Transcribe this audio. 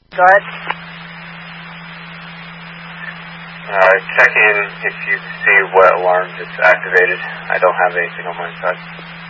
Go ahead. Check in if you see what alarms it's activated. I don't have anything on my side.